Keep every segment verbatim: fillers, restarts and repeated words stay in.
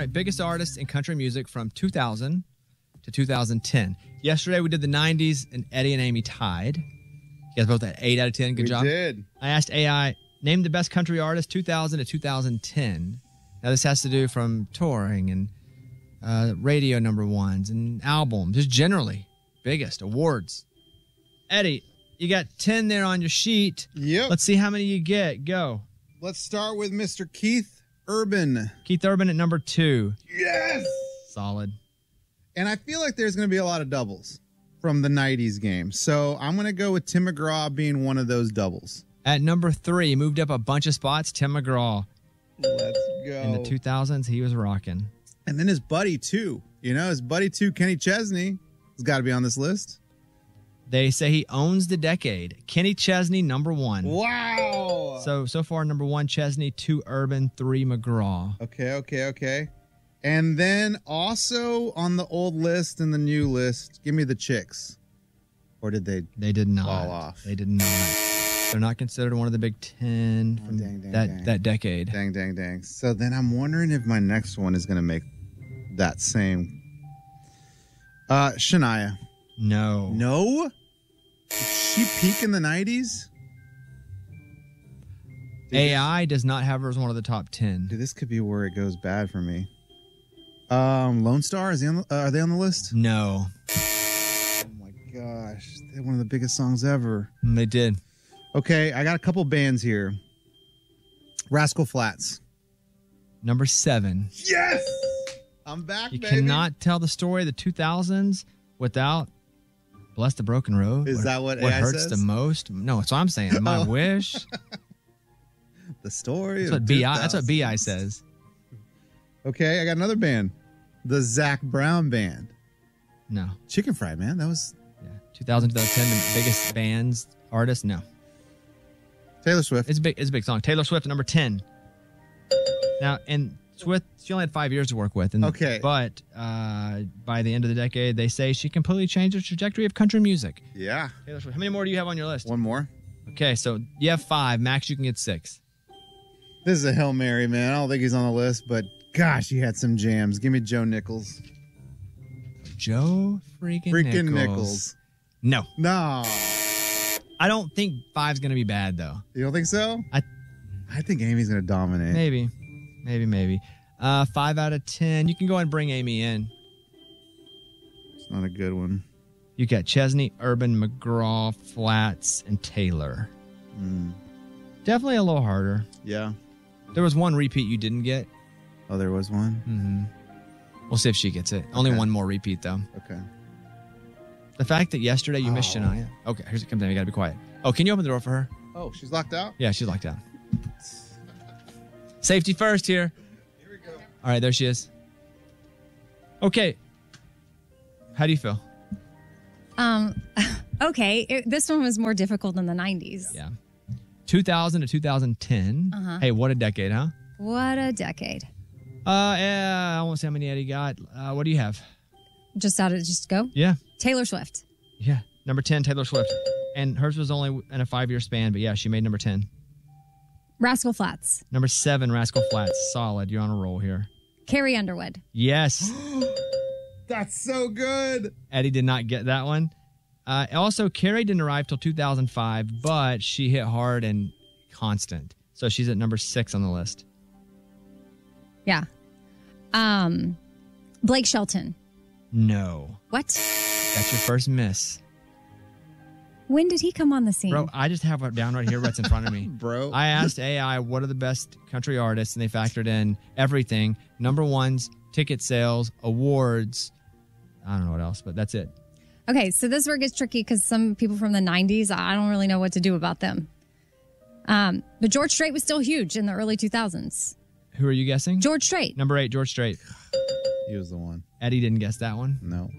right, biggest artists in country music from two thousand to two thousand ten. Yesterday we did the nineties, and Eddie and Amy tied. You guys both at eight out of ten. Good we job. We did. I asked A I, name the best country artist two thousand to two thousand ten. Now this has to do from touring and uh, radio number ones and albums, just generally biggest awards. Eddie, you got ten there on your sheet. Yep. Let's see how many you get. Go. Let's start with Mister Keith Urban. Keith Urban at number two. Yes. Solid. And I feel like there's going to be a lot of doubles from the nineties game. So I'm going to go with Tim McGraw being one of those doubles. At number three, moved up a bunch of spots, Tim McGraw. Let's go. In the two thousands, he was rocking. And then his buddy, too. You know, his buddy, too, Kenny Chesney, has got to be on this list. They say he owns the decade. Kenny Chesney, number one. Wow. So, so far, number one, Chesney, two, Urban, three, McGraw. Okay, okay, okay. And then also on the old list and the new list, give me the Chicks. Or did they They did not. fall off? They did not. They're not considered one of the Big Ten from oh, dang, dang, that, dang. that decade. Dang, dang, dang. So then I'm wondering if my next one is going to make that same. Uh, Shania. No. No? Did she peak in the nineties? A I does not have her as one of the top ten. Dude, this could be where it goes bad for me. Um, Lone Star, is he on the, uh, are they on the list? No. Oh my gosh. They're one of the biggest songs ever. They did. Okay, I got a couple bands here. Rascal Flatts. Number seven. Yes! I'm back, You baby. cannot tell the story of the two thousands without Bless the Broken Road. Is that what What A I hurts says? the most? No, that's what I'm saying. My Oh. wish. The story That's of what B I. That's what two B I thousands. says. Okay, I got another band. The Zach Brown Band. No. Chicken Fried, man. That was Yeah. two thousand to two thousand ten, the biggest bands, artists. No. Taylor Swift. It's a big. It's a big song. Taylor Swift, number ten. Now, and Swift, she only had five years to work with. And, Okay. But uh, by the end of the decade, they say she completely changed the trajectory of country music. Yeah. Taylor Swift. How many more do you have on your list? One more. Okay, so you have five. Max, you can get six. This is a Hail Mary, man. I don't think he's on the list, but gosh, he had some jams. Give me Joe Nichols. Joe freaking, Freaking Nichols. Nichols. No. No. I don't think five's going to be bad, though. You don't think so? I I think Amy's going to dominate. Maybe. Maybe, maybe. Uh, five out of ten. You can go ahead and bring Amy in. It's not a good one. You got Chesney, Urban, McGraw, Flats, and Taylor. Mm. Definitely a little harder. Yeah. There was one repeat you didn't get. Oh, there was one? Mm-hmm. We'll see if she gets it. Only Okay. one more repeat, though. Okay. The fact that yesterday you missed Oh. Shania. Okay, here's it comes in. You got to be quiet. Oh, can you open the door for her? Oh, she's locked out? Yeah, she's locked out. Safety first here. Here we go. All right, there she is. Okay. How do you feel? Um, okay, it, this one was more difficult than the nineties. Yeah. two thousand to two thousand ten. Uh-huh. Hey, what a decade, huh? What a decade. Uh, yeah, I won't say how many Eddie got. Uh, what do you have? Just out of just go. Yeah. Taylor Swift. Yeah. Number ten, Taylor Swift. And hers was only in a five-year span, but yeah, she made number ten. Rascal Flatts. Number seven, Rascal Flatts. Solid. You're on a roll here. Carrie Underwood. Yes. That's so good. Eddie did not get that one. Uh, also, Carrie didn't arrive till two thousand five, but she hit hard and constant. So she's at number six on the list. Yeah. Um, Blake Shelton. No. What? That's your first miss. When did he come on the scene? Bro, I just have it down right here what's in front of me. Bro. I asked A I what are the best country artists, and they factored in everything. Number ones, ticket sales, awards. I don't know what else, but that's it. Okay, so this is where it gets tricky because some people from the nineties, I don't really know what to do about them. Um, but George Strait was still huge in the early two thousands. Who are you guessing? George Strait. Number eight, George Strait. He was the one. Eddie didn't guess that one. No.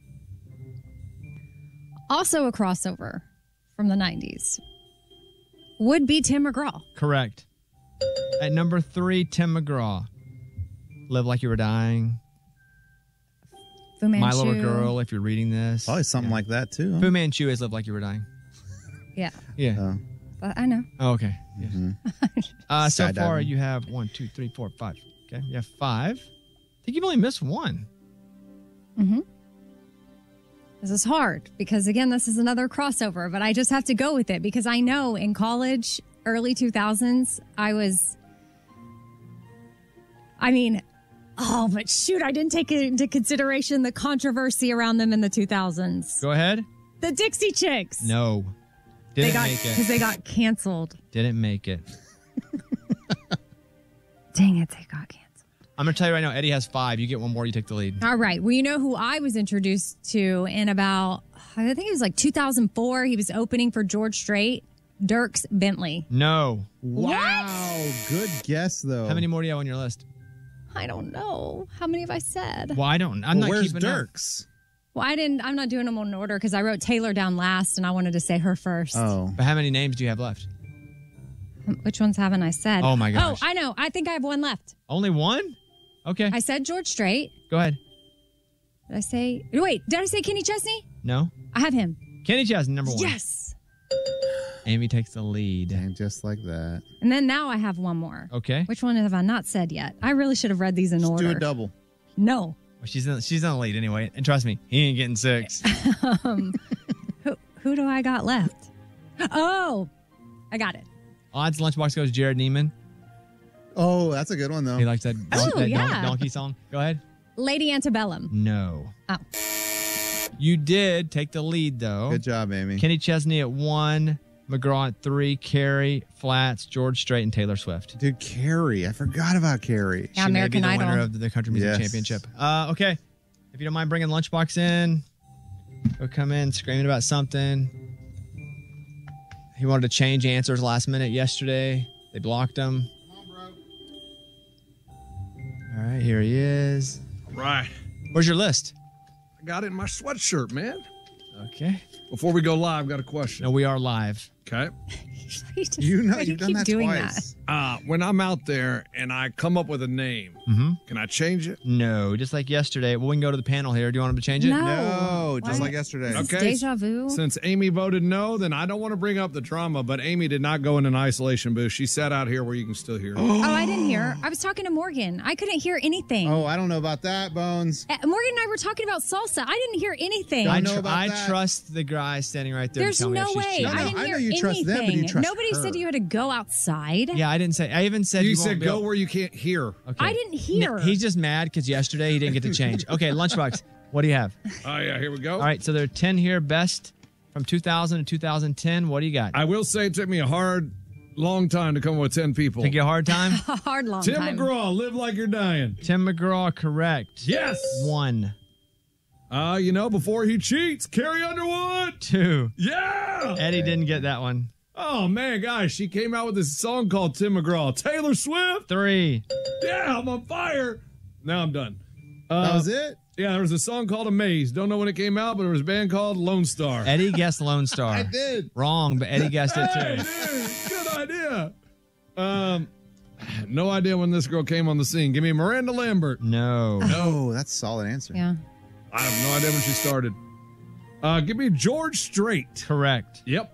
Also a crossover from the nineties would be Tim McGraw. Correct. At number three, Tim McGraw. Live Like You Were Dying. Fu Manchu. My Little Girl, if you're reading this. Probably something Yeah. like that, too. Huh? Fu Manchu is Live Like You Were Dying. Yeah, Yeah. Oh. but I know. Oh, okay. Yeah. Mhm. Uh, so Skydiving. far, you have one, two, three, four, five. Okay. You have five. I think you've only missed one. Mm-hmm. This is hard because, again, this is another crossover, but I just have to go with it because I know in college, early two thousands, I was, I mean, oh, but shoot, I didn't take into consideration the controversy around them in the two thousands. Go ahead. The Dixie Chicks. No. Didn't they got, make it. Because they got canceled. Didn't make it. Dang it, they got canceled. I'm going to tell you right now, Eddie has five. You get one more, you take the lead. All right. Well, you know who I was introduced to in about, I think it was like two thousand four. He was opening for George Strait. Dierks Bentley. No. Wow. Good guess, though. How many more do you have on your list? I don't know. How many have I said? Well, I don't. I'm well, not where's keeping Dierks? Well, I didn't. I'm not doing them in order because I wrote Taylor down last, and I wanted to say her first. Oh. But how many names do you have left? Which ones haven't I said? Oh, my gosh. Oh, I know. I think I have one left. Only one? Okay. I said George Strait. Go ahead. Did I say? Wait, did I say Kenny Chesney? No. I have him. Kenny Chesney, number one. Yes. Amy takes the lead. And just like that. And then now I have one more. Okay. Which one have I not said yet? I really should have read these in Just order. do a double. No. Well, she's in, she's in the lead anyway. And trust me, he ain't getting six. um, who, who do I got left? Oh, I got it. Odds lunchbox goes Jared Neiman. Oh, that's a good one, though. He likes that, Oh, that yeah. don- donkey song. Go ahead. Lady Antebellum. No. Oh. You did take the lead, though. Good job, Amy. Kenny Chesney at one, McGraw at three, Carrie, Flats, George Strait, and Taylor Swift. Dude, Carrie. I forgot about Carrie. Yeah, She American may be the Idol. winner of the Country Music Yes. Championship. Uh, okay. If you don't mind bringing Lunchbox in, he'll come in screaming about something. He wanted to change answers last minute yesterday. They blocked him. Come on, bro. All right, here he is. Right. Where's your list? I got it in my sweatshirt, man. Okay. Before we go live, got a question. No, we are live. Okay. You, just, You know, why do you've done keep that doing twice. Uh, when I'm out there and I come up with a name, Mm-hmm. can I change it? No, just like yesterday. Well, we can go to the panel here. Do you want him to change it? No. No, just Why? like yesterday. It's Okay. Deja vu. Since Amy voted no, then I don't want to bring up the drama, but Amy did not go in an isolation booth. She sat out here where you can still hear her. Oh, I didn't hear. I was talking to Morgan. I couldn't hear anything. Oh, I don't know about that, Bones. Uh, Morgan and I were talking about salsa. I didn't hear anything. Don't I, know tr- about I that. trust the guy standing right there There's to tell me no if she's way. cheating. No, I no, didn't I hear know you anything. trust them, but do you trust Nobody her? said you had to go outside. Yeah, I didn't say. I even said You you won't said be go able- where you can't hear. Okay. I didn't hear. N- He's just mad because yesterday he didn't get to change. Okay, Lunchbox, what do you have? Oh, yeah, here we go. All right, so there are ten here, best from two thousand to two thousand ten. What do you got? I will say it took me a hard, long time to come up with ten people. Take you a hard time? A hard long Tim time. McGraw, Live Like You're Dying. Tim McGraw, correct. Yes. One. Uh, you know, before he cheats, Carrie Underwood. Two. Yeah. Eddie didn't get that one. Oh, man, guys, she came out with this song called Tim McGraw. Taylor Swift. Three. Yeah, I'm on fire. Now I'm done. Uh, That was it? Yeah, there was a song called Amaze. Don't know when it came out, but there was a band called Lone Star. Eddie guessed Lone Star. I did. Wrong, but Eddie guessed it Hey, too. dude, good idea. Um, no idea when this girl came on the scene. Give me Miranda Lambert. No. Oh, that's a solid answer. Yeah. I have no idea when she started. Uh, give me George Strait. Correct. Yep.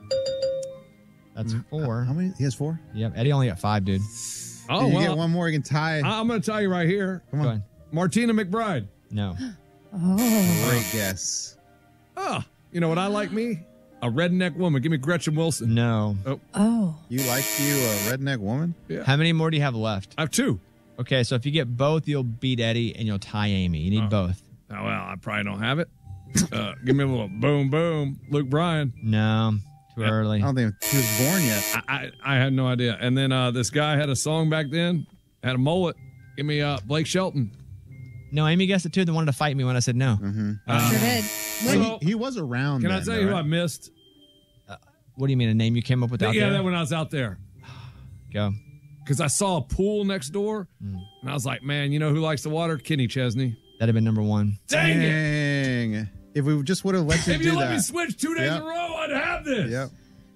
That's four. How many? He has four? Yep, Eddie only got five, dude. Oh, If you well, get one more, you can tie. I- I'm going to tell you right here. Come Go on. ahead. Martina McBride. No. Oh. Great guess. Ah, you know what I like me? A redneck woman. Give me Gretchen Wilson. No. Oh. You like you a redneck woman? How many more do you have left? I have two. Okay, so if you get both, you'll beat Eddie and you'll tie Amy. You need both. Oh, well, I probably don't have it. Uh, give me a little boom, boom. Luke Bryan. No. Too early. I don't think he was born yet. I, I, I had no idea. And then uh, this guy had a song back then, had a mullet. Give me uh, Blake Shelton. No, Amy guessed it too. They wanted to fight me when I said no. Uh, Sure did. Well, So- he, he was around. Can I then, tell though, you who right? I missed? What do you mean, a name you came up with out yeah, there? that when I was out there. Go. Because I saw a pool next door, Mm. and I was like, man, you know who likes the water? Kenny Chesney. That'd have been number one. Dang it! Dang. If we just would have let you If do you let that. me switch two days Yep. in a row, I'd have this. Yep.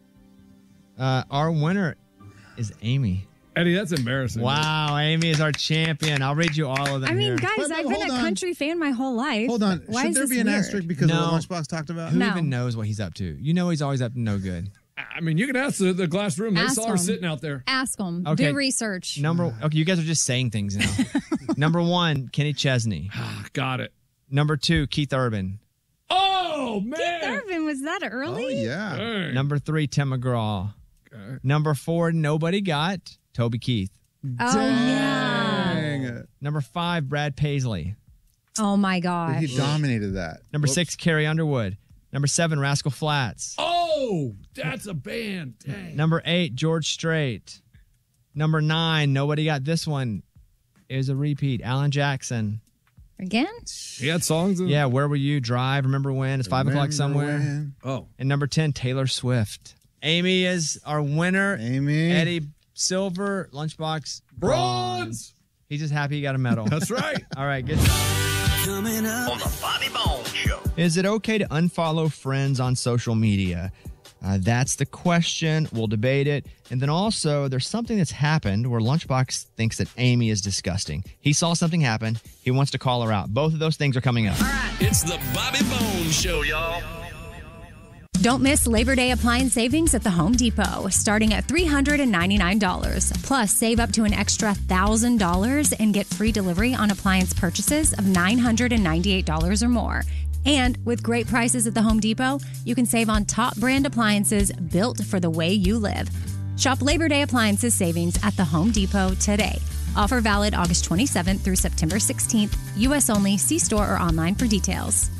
Uh, our winner is Amy. Eddie, that's embarrassing. Wow, Amy is our champion. I'll read you all of them I mean, here. guys, But- but I've been hold a on. country fan my whole life. Hold on. Why Should is there this be an weird? asterisk because No. of what Lunchbox talked about? Who No. even knows what he's up to? You know he's always up to no good. I mean, you can ask the, the glass room. They Ask saw her them. sitting out there. Ask them. Okay. Do research. Number okay, you guys are just saying things now. Number one, Kenny Chesney. Got it. Number two, Keith Urban. Oh, man. Keith Urban, was that early? Oh, yeah. Dang. Number three, Tim McGraw. Okay. Number four, nobody got Toby Keith. Oh, yeah. Dang. Number five, Brad Paisley. Oh, my gosh. He dominated that. Number six, Carrie Underwood. Number seven, Rascal Flatts. Oh, that's a band. Dang. Number eight, George Strait. Number nine, nobody got this one. It was a repeat, Alan Jackson. Again? He had songs in Yeah, Where Were You? Drive, Remember When? It's five o'clock Remember somewhere. when? Oh. And number ten, Taylor Swift. Amy is our winner. Amy. Eddie, silver. Lunchbox, Bronze. He's just happy he got a medal. That's right. All right, good. Coming up on the Bobby Bones Show. Is it okay to unfollow friends on social media? Uh, that's the question. We'll debate it. And then also, there's something that's happened where Lunchbox thinks that Amy is disgusting. He saw something happen. He wants to call her out. Both of those things are coming up. It's the Bobby Bones Show, y'all. Don't miss Labor Day appliance savings at the Home Depot, starting at three hundred ninety-nine dollars. Plus, save up to an extra one thousand dollars and get free delivery on appliance purchases of nine hundred ninety-eight dollars or more. And with great prices at the Home Depot, you can save on top brand appliances built for the way you live. Shop Labor Day appliances savings at the Home Depot today. Offer valid August twenty-seventh through September sixteenth. U S only. See store or online for details.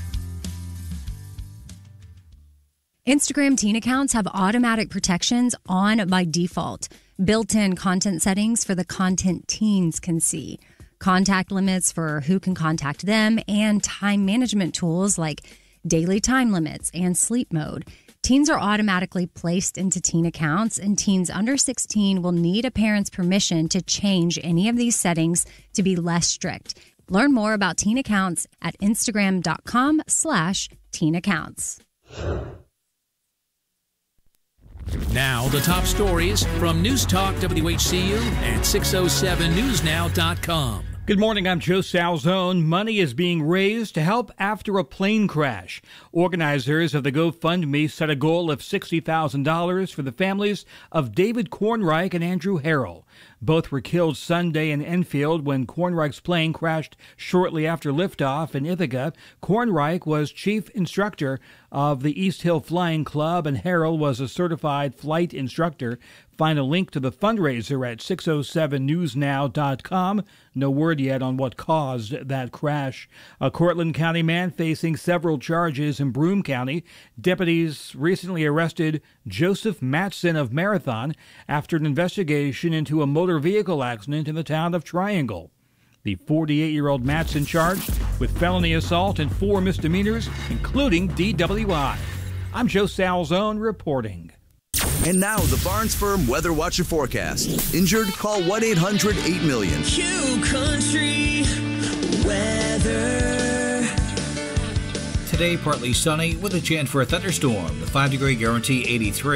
Instagram teen accounts have automatic protections on by default. Built-in content settings for the content teens can see. Contact limits for who can contact them, and time management tools like daily time limits and sleep mode. Teens are automatically placed into teen accounts, and teens under sixteen will need a parent's permission to change any of these settings to be less strict. Learn more about teen accounts at Instagram.com slash teen accounts. Now, the top stories from News Talk W H C U and six oh seven news now dot com. Good morning, I'm Joe Salzone. Money is being raised to help after a plane crash. Organizers of the GoFundMe set a goal of sixty thousand dollars for the families of David Kornreich and Andrew Harrell. Both were killed Sunday in Enfield when Kornreich's plane crashed shortly after liftoff in Ithaca. Kornreich was chief instructor of the East Hill Flying Club, and Harrell was a certified flight instructor. Find a link to the fundraiser at six oh seven news now dot com. No word yet on what caused that crash. A Cortland County man facing several charges in Broome County. Deputies recently arrested Joseph Matson of Marathon after an investigation into a motor vehicle accident in the town of Triangle. The forty-eight-year-old Matson charged with felony assault and four misdemeanors, including D W I. I'm Joe Salzone reporting. And now the Barnes Firm Weather Watcher forecast. Injured? Call one eight hundred eight million. Q Country Weather. Today, partly sunny with a chance for a thunderstorm. The five-degree guarantee, eighty-three.